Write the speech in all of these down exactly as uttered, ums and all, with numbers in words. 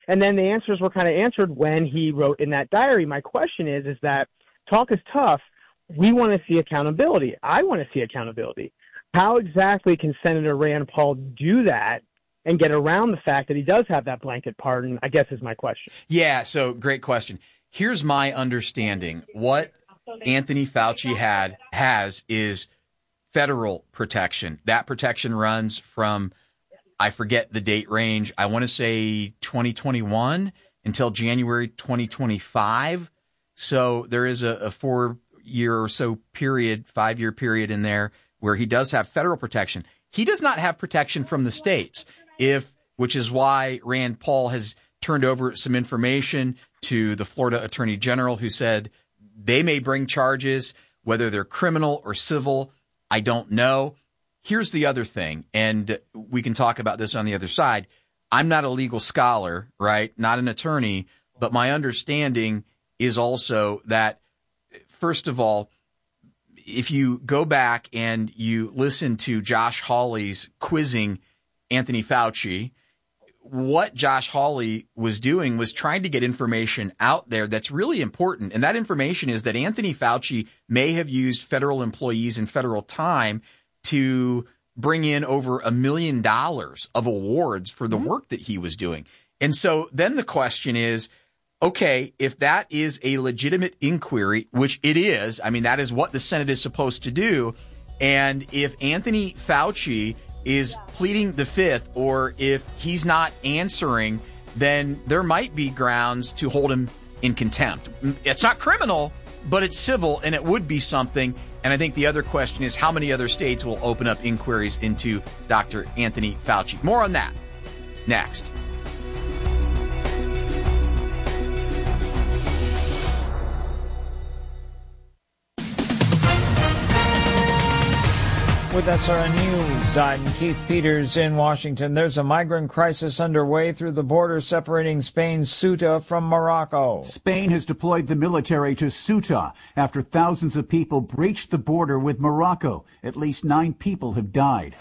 And then the answers were kind of answered when he wrote in that diary. My question is, is that talk is tough. We want to see accountability. I want to see accountability. How exactly can Senator Rand Paul do that and get around the fact that he does have that blanket pardon, I guess is my question. Yeah, so great question. Here's my understanding. What Anthony Fauci had has is federal protection. That protection runs from, I forget the date range, I want to say twenty twenty-one until January twenty twenty-five. So there is a, a four-year or so period, five-year period in there where he does have federal protection. He does not have protection from the states, if which is why Rand Paul has turned over some information to the Florida Attorney General, who said they may bring charges, whether they're criminal or civil, I don't know. Here's the other thing, and we can talk about this on the other side. I'm not a legal scholar, right? Not an attorney, but my understanding is also that, first of all, if you go back and you listen to Josh Hawley's quizzing Anthony Fauci, what Josh Hawley was doing was trying to get information out there that's really important. And that information is that Anthony Fauci may have used federal employees and federal time to bring in over a million dollars of awards for the work that he was doing. And so then the question is, okay, if that is a legitimate inquiry, which it is, I mean, that is what the Senate is supposed to do. And if Anthony Fauci is pleading the fifth, or if he's not answering, then there might be grounds to hold him in contempt. It's not criminal, but it's civil, and it would be something. And I think the other question is how many other states will open up inquiries into Doctor Anthony Fauci. More on that next. With S R N News, I'm Keith Peters in Washington. There's a migrant crisis underway through the border separating Spain's Ceuta from Morocco. Spain has deployed the military to Ceuta after thousands of people breached the border with Morocco. At least nine people have died.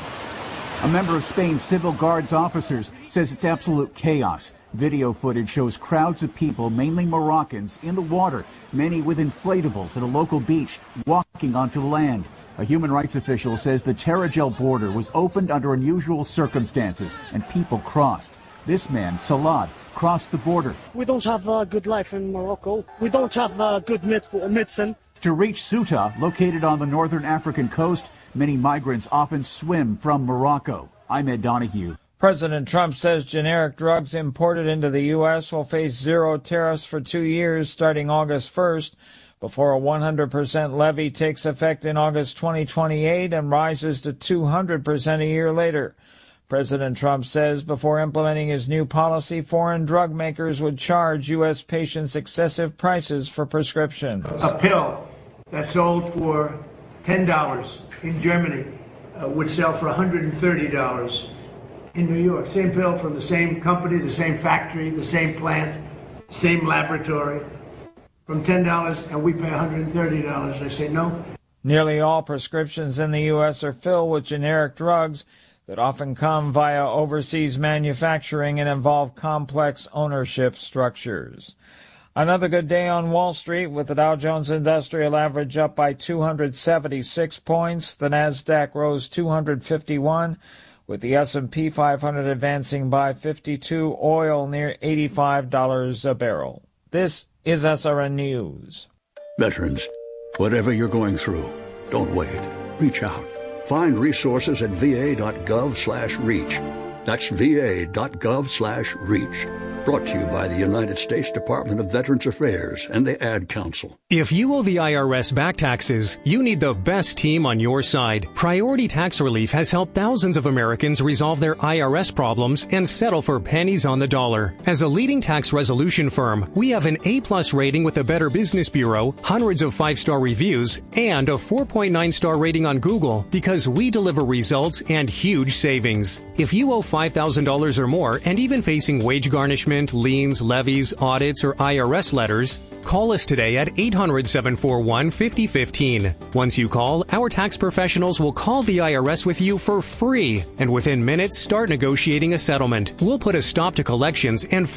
A member of Spain's Civil Guards officers says it's absolute chaos. Video footage shows crowds of people, mainly Moroccans, in the water, many with inflatables at a local beach, walking onto land. A human rights official says the Tarajal border was opened under unusual circumstances and people crossed. This man, Salad, crossed the border. We don't have a good life in Morocco. We don't have a good medicine. To reach Ceuta, located on the northern African coast, many migrants often swim from Morocco. I'm Ed Donahue. President Trump says generic drugs imported into the U S will face zero tariffs for two years starting August first. Before a one hundred percent levy takes effect in August twenty twenty-eight and rises to two hundred percent a year later. President Trump says before implementing his new policy, foreign drug makers would charge U S patients excessive prices for prescriptions. A pill that sold for ten dollars in Germany uh, would sell for one hundred thirty dollars in New York. Same pill from the same company, the same factory, the same plant, same laboratory. From ten dollars, and we pay one hundred thirty dollars. I say no. Nearly all prescriptions in the U S are filled with generic drugs that often come via overseas manufacturing and involve complex ownership structures. Another good day on Wall Street, with the Dow Jones Industrial Average up by two hundred seventy-six points. The Nasdaq rose two hundred fifty-one, with the S and P five hundred advancing by fifty-two. Oil near eighty-five dollars a barrel. This is S R N News. Veterans, whatever you're going through, don't wait. Reach out. Find resources at va.gov slash reach. That's va.gov slash reach. Brought to you by the United States Department of Veterans Affairs and the Ad Council. If you owe the I R S back taxes, you need the best team on your side. Priority Tax Relief has helped thousands of Americans resolve their I R S problems and settle for pennies on the dollar. As a leading tax resolution firm, we have an A-plus rating with the Better Business Bureau, hundreds of five-star reviews, and a four point nine star rating on Google because we deliver results and huge savings. If you owe five thousand dollars or more and even facing wage garnishment, liens, levies, audits, or I R S letters, call us today at eight hundred, seven four one, five oh one five. Once you call, our tax professionals will call the I R S with you for free, and within minutes start negotiating a settlement. We'll put a stop to collections and